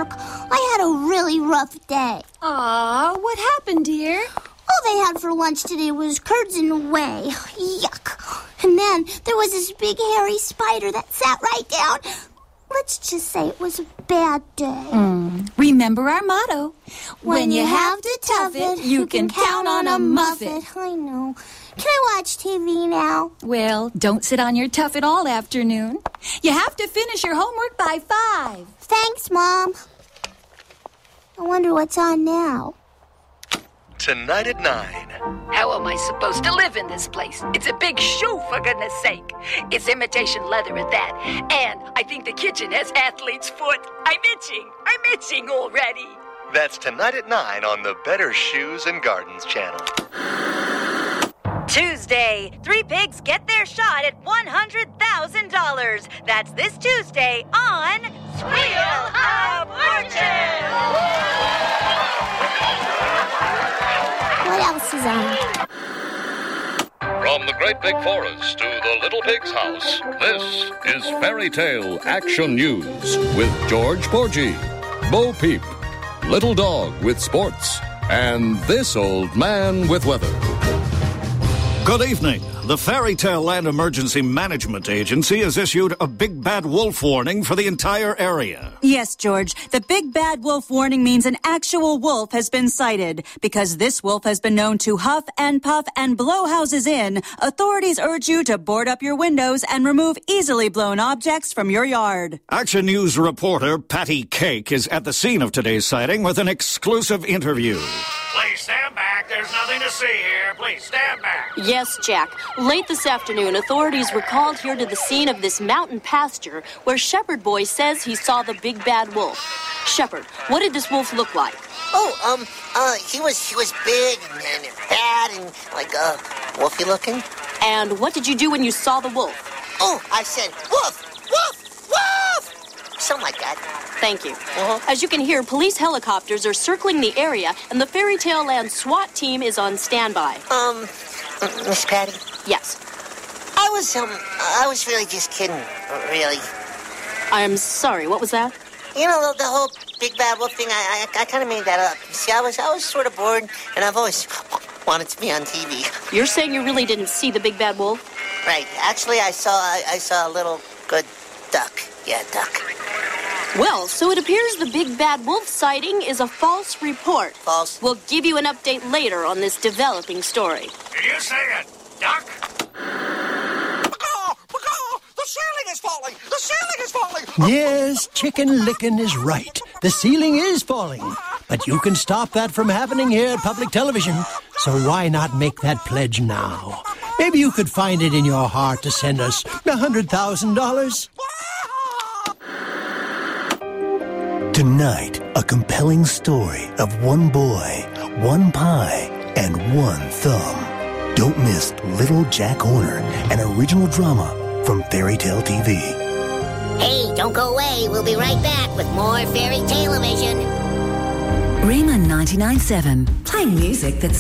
homework. I had a really rough day. Aw, what happened, dear? All they had for lunch today was curds and whey. Yuck. And then there was this big hairy spider that sat right down. Let's just say it was a bad day. Remember our motto. When you have to tough it, you can count on a muffet. I know. Can I watch TV now? Well, don't sit on your tuffet all afternoon. You have to finish your homework by 5. Thanks, Mom. I wonder what's on now. Tonight at 9. How am I supposed to live in this place? It's a big shoe, for goodness sake. It's imitation leather at that. And I think the kitchen has athlete's foot. I'm itching already. That's tonight at 9 on the Better Shoes and Gardens channel. Tuesday, 3 pigs get their shot at $100,000. That's this Tuesday on Wheel of Fortune. What else is on? From the great big forest to the little pig's house, this is Fairy Tale Action News with George Porgy, Bo Peep, Little Dog with sports, and this old man with weather. Good evening. The Fairy Tale Land Emergency Management Agency has issued a big bad wolf warning for the entire area. Yes, George. The big bad wolf warning means an actual wolf has been sighted. Because this wolf has been known to huff and puff and blow houses in, authorities urge you to board up your windows and remove easily blown objects from your yard. Action News reporter Patty Cake is at the scene of today's sighting with an exclusive interview. Please stand back. There's nothing to see here. Please stand back. Yes, Jack. Late this afternoon, authorities were called here to the scene of this mountain pasture where Shepherd Boy says he saw the big bad wolf. Shepherd, what did this wolf look like? He was big and bad and wolfy looking. And what did you do when you saw the wolf? Oh, I said, wolf, wolf, wolf! Something like that. Thank you. As you can hear, police helicopters are circling the area, and the Fairy Tale Land SWAT team is on standby. Miss Patty? Yes. I was really just kidding, really. I'm sorry, what was that? You know, the whole big bad wolf thing, I kind of made that up. See, I was sort of bored, and I've always wanted to be on TV. You're saying you really didn't see the big bad wolf? Right. Actually, I saw a little good duck. Yeah, duck. Well, so it appears the big bad wolf sighting is a false report. False? We'll give you an update later on this developing story. Did you say a duck? The ceiling is falling! The ceiling is falling! Yes, Chicken Licken is right. The ceiling is falling. But you can stop that from happening here at public television. So why not make that pledge now? Maybe you could find it in your heart to send us $100,000. Tonight, a compelling story of one boy, one pie, and one thumb. Don't miss Little Jack Horner, an original drama from Fairy Tale TV. Hey, don't go away. We'll be right back with more Fairy Tale Vision. Rima 99.7, playing music that's